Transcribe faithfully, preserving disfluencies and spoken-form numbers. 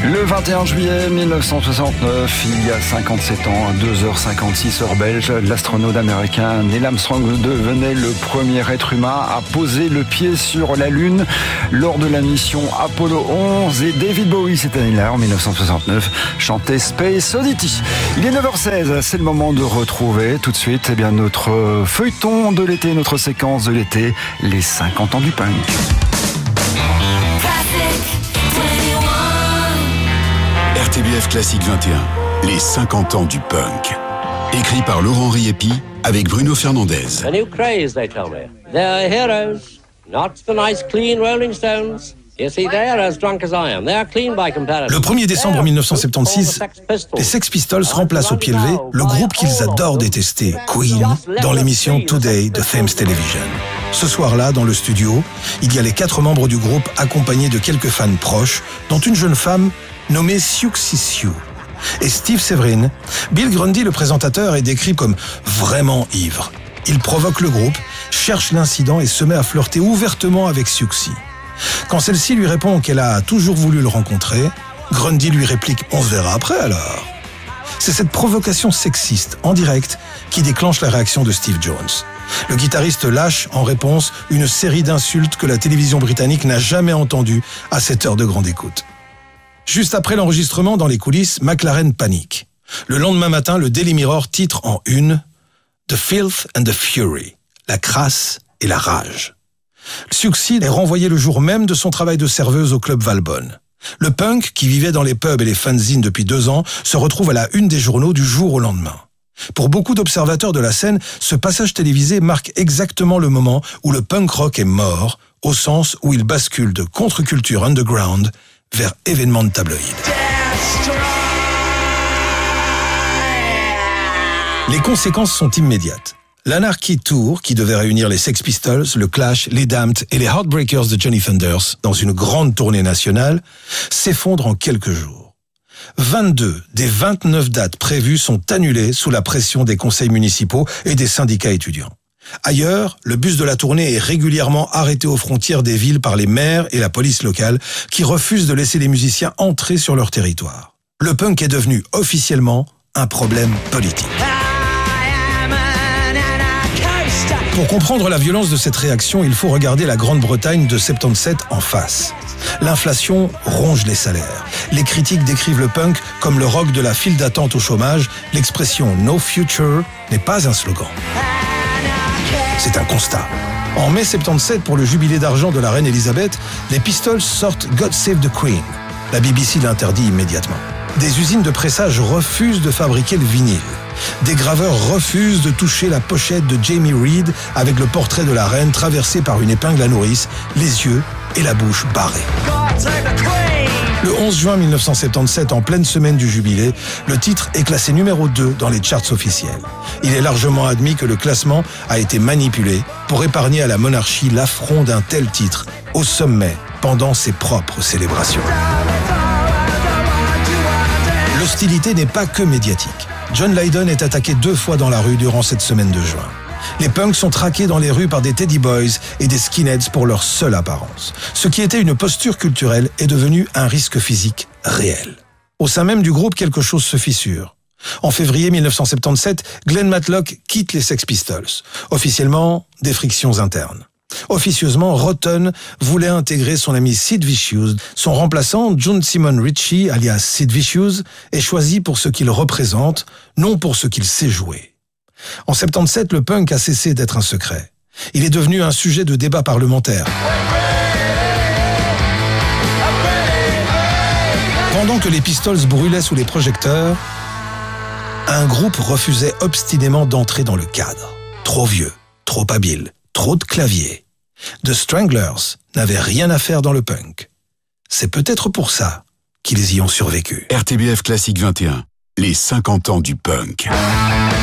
Le vingt et un juillet mille neuf cent soixante-neuf, il y a cinquante-sept ans, à deux heures cinquante-six heure belge, l'astronaute américain Neil Armstrong devenait le premier être humain à poser le pied sur la Lune lors de la mission Apollo onze. Et David Bowie, cette année-là, en mille neuf cent soixante-neuf, chantait Space Oddity. Il est neuf heures seize, c'est le moment de retrouver tout de suite eh bien, notre feuilleton de l'été, notre séquence de l'été, les cinquante ans du punk. R T B F Classique vingt et un, les cinquante ans du punk. Écrit par Laurent Riepi avec Bruno Fernandez. A new craze, they tell me. They're heroes, not the nice clean Rolling Stones. You see, they're as drunk as I am. They are clean by comparison. Le premier décembre mille neuf cent soixante-seize, les Sex Pistols remplacent au pied levé le groupe qu'ils adorent détester, Queen, dans l'émission Today de Thames Television. Ce soir-là, dans le studio, il y a les quatre membres du groupe accompagnés de quelques fans proches, dont une jeune femme nommée Siouxsie Sioux. Et Steve Severin, Bill Grundy, le présentateur, est décrit comme vraiment ivre. Il provoque le groupe, cherche l'incident et se met à flirter ouvertement avec Siouxsie. Quand celle-ci lui répond qu'elle a toujours voulu le rencontrer, Grundy lui réplique « On se verra après alors ». C'est cette provocation sexiste, en direct, qui déclenche la réaction de Steve Jones. Le guitariste lâche, en réponse, une série d'insultes que la télévision britannique n'a jamais entendues à cette heure de grande écoute. Juste après l'enregistrement, dans les coulisses, McLaren panique. Le lendemain matin, le Daily Mirror titre en une « The Filth and the Fury », la crasse et la rage. Siouxsie est renvoyé le jour même de son travail de serveuse au club Valbonne. Le punk, qui vivait dans les pubs et les fanzines depuis deux ans, se retrouve à la une des journaux du jour au lendemain. Pour beaucoup d'observateurs de la scène, ce passage télévisé marque exactement le moment où le punk rock est mort, au sens où il bascule de contre-culture underground vers événement de tabloïd. Les conséquences sont immédiates. L'Anarchy Tour, qui devait réunir les Sex Pistols, le Clash, les Damned et les Heartbreakers de Johnny Thunders dans une grande tournée nationale, s'effondre en quelques jours. vingt-deux des vingt-neuf dates prévues sont annulées sous la pression des conseils municipaux et des syndicats étudiants. Ailleurs, le bus de la tournée est régulièrement arrêté aux frontières des villes par les maires et la police locale qui refusent de laisser les musiciens entrer sur leur territoire. Le punk est devenu officiellement un problème politique. Pour comprendre la violence de cette réaction, il faut regarder la Grande-Bretagne de soixante-dix-sept en face. L'inflation ronge les salaires. Les critiques décrivent le punk comme le rock de la file d'attente au chômage. L'expression « no future » n'est pas un slogan. C'est un constat. En mai soixante-dix-sept, pour le jubilé d'argent de la reine Elisabeth, les Pistols sortent God Save the Queen. La B B C l'interdit immédiatement. Des usines de pressage refusent de fabriquer le vinyle. Des graveurs refusent de toucher la pochette de Jamie Reed avec le portrait de la reine traversé par une épingle à nourrice, les yeux et la bouche barrés. Le onze juin mille neuf cent soixante-dix-sept, en pleine semaine du jubilé, le titre est classé numéro deux dans les charts officiels. Il est largement admis que le classement a été manipulé pour épargner à la monarchie l'affront d'un tel titre au sommet pendant ses propres célébrations. L'hostilité n'est pas que médiatique. John Lydon est attaqué deux fois dans la rue durant cette semaine de juin. Les punks sont traqués dans les rues par des Teddy Boys et des skinheads pour leur seule apparence. Ce qui était une posture culturelle est devenu un risque physique réel. Au sein même du groupe, quelque chose se fissure. En février mille neuf cent soixante-dix-sept, Glenn Matlock quitte les Sex Pistols. Officiellement, des frictions internes. Officieusement, Rotten voulait intégrer son ami Sid Vicious. Son remplaçant, John Simon Ritchie, alias Sid Vicious, est choisi pour ce qu'il représente, non pour ce qu'il sait jouer. En soixante-dix-sept, le punk a cessé d'être un secret. Il est devenu un sujet de débat parlementaire. Pendant que les Pistols brûlaient sous les projecteurs, un groupe refusait obstinément d'entrer dans le cadre. Trop vieux, trop habile, trop de claviers. The Stranglers n'avaient rien à faire dans le punk. C'est peut-être pour ça qu'ils y ont survécu. R T B F Classique vingt et un, les cinquante ans du punk.